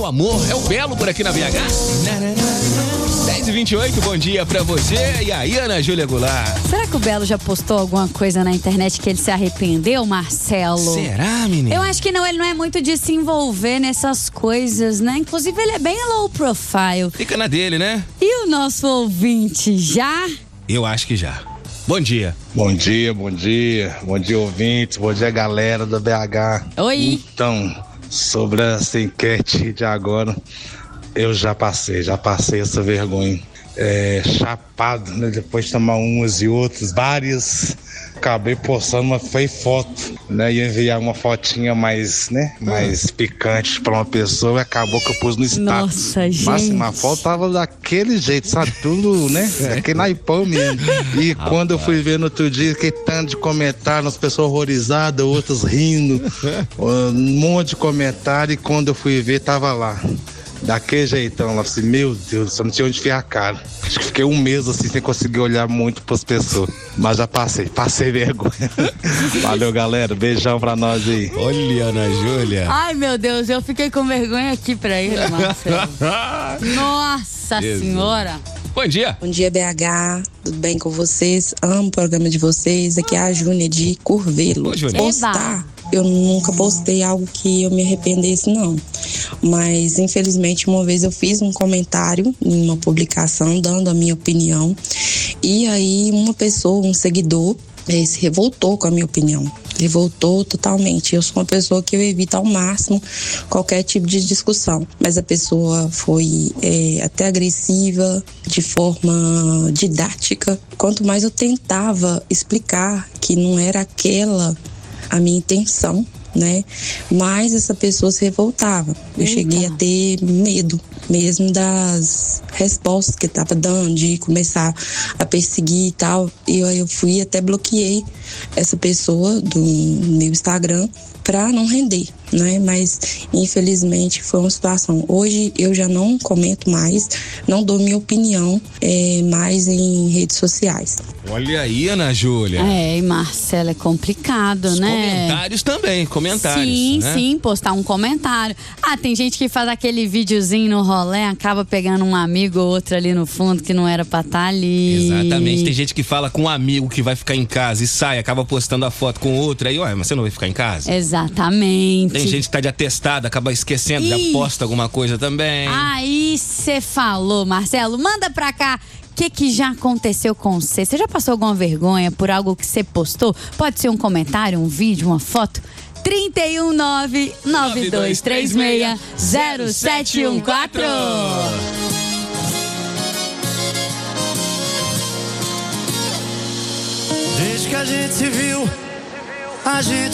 amor. É o Belo por aqui na BH. 10h28, bom dia pra você. E aí, Ana Júlia Goulart? Será que o Belo já postou alguma coisa na internet que ele se arrependeu, Marcelo? Será, menina? Eu acho que não, ele não é muito de se envolver nessas coisas, né? Inclusive, ele é bem low profile. Fica na dele, né? E o nosso ouvinte já? Eu acho que já. Bom dia. Bom dia, bom dia. Bom dia, ouvintes. Bom dia, galera da BH. Oi. Então, sobre essa enquete de agora, eu já passei essa vergonha. Chapado, né? Depois de tomar umas e outras, várias. Acabei postando uma feia foto, né? E enviar uma fotinha mais, né? Mais picante pra uma pessoa e acabou que eu pus no status. Nossa, gente. Mas assim, a foto tava daquele jeito, sabe? Tudo, né? Aquele naipão mesmo. E quando eu fui ver no outro dia, que tanto de comentário, as pessoas horrorizadas, outras rindo, um monte de comentário, e quando eu fui ver, tava lá. Daquele jeitão, lá assim, meu Deus, eu não tinha onde enfiar a cara. Acho que fiquei um mês assim, sem conseguir olhar muito pras pessoas. Mas já passei vergonha. Valeu, galera, beijão pra nós aí. Olha, Ana Júlia. Ai, meu Deus, eu fiquei com vergonha aqui pra ele, Marcelo. Nossa Senhora. Bom dia. Bom dia, BH. Tudo bem com vocês? Amo o programa de vocês. Aqui é a Júnia de Curvelo. Ô, Júnia. Postar. Eu nunca postei algo que eu me arrependesse, não. Mas, infelizmente, uma vez eu fiz um comentário em uma publicação dando a minha opinião. E aí, uma pessoa, um seguidor, se revoltou com a minha opinião. Revoltou totalmente. Eu sou uma pessoa que eu evito ao máximo qualquer tipo de discussão. Mas a pessoa foi até agressiva, de forma didática. Quanto mais eu tentava explicar que não era aquela a minha intenção, né? Mas essa pessoa se revoltava. Eu cheguei a ter medo mesmo das respostas que estava dando, de começar a perseguir e tal. E eu fui até bloqueei essa pessoa do meu Instagram para não render, né? Mas infelizmente foi uma situação. Hoje eu já não comento mais, não dou minha opinião mais em redes sociais. Olha aí, Ana Júlia. E Marcelo, é complicado, Os né? comentários também, comentários. Sim, né? sim, postar um comentário. Tem gente que faz aquele videozinho no rolê, acaba pegando um amigo ou outro ali no fundo que não era pra estar ali. Exatamente. Tem gente que fala com um amigo que vai ficar em casa e sai, acaba postando a foto com outro. Aí, mas você não vai ficar em casa? Exatamente. Tem gente que tá de atestado, acaba esquecendo, já posta alguma coisa também. Aí você falou, Marcelo, manda pra cá. O que já aconteceu com você? Você já passou alguma vergonha por algo que você postou? Pode ser um comentário, um vídeo, uma foto? 319-9236-0714. Desde que a gente se viu, a gente